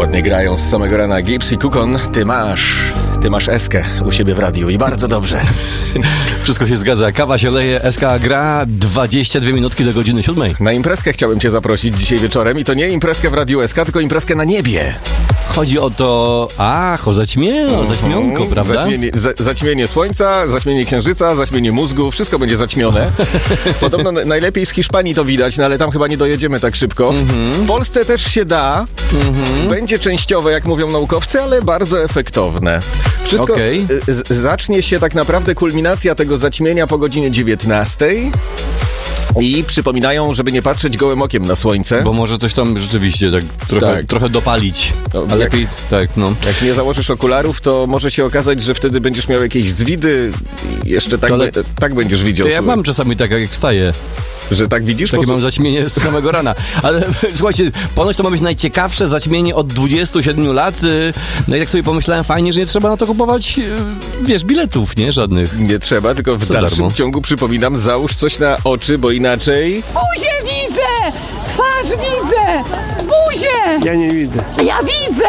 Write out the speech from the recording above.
ładnie grają z samego rana. Gibbs i Kukon, ty masz Eskę u siebie w radiu i bardzo dobrze. Wszystko się zgadza. Kawa się leje, SK gra 22 minutki do godziny 7. Na imprezkę chciałem cię zaprosić dzisiaj wieczorem i to nie imprezkę w Radiu SK, tylko imprezkę na niebie. Chodzi o to... o zaćmionko, prawda? Zaćmienie słońca, zaćmienie księżyca, zaćmienie mózgu, wszystko będzie zaćmione. Podobno najlepiej z Hiszpanii to widać, no ale tam chyba nie dojedziemy tak szybko. W Polsce też się da. Będzie częściowe, jak mówią naukowcy, ale bardzo efektowne. Wszystko zacznie się tak naprawdę kulminacja tego zaćmienia po godzinie 19. I przypominają, żeby nie patrzeć gołym okiem na słońce. Bo może coś tam rzeczywiście trochę dopalić. A lepiej, Jak nie założysz okularów, to może się okazać, że wtedy będziesz miał jakieś zwidy i jeszcze tak będziesz widział. To ja mam czasami tak, jak wstaję. Że tak widzisz? Takie mam zaćmienie z samego rana. Ale słuchajcie, ponoć to ma być najciekawsze zaćmienie od 27 lat. No i tak sobie pomyślałem, fajnie, że nie trzeba na to kupować, biletów, nie? Żadnych. Nie trzeba, tylko w dalszym ciągu przypominam, załóż coś na oczy, bo inaczej... Buzię widzę! Twarz widzę! Buzię! Ja nie widzę. Ja widzę!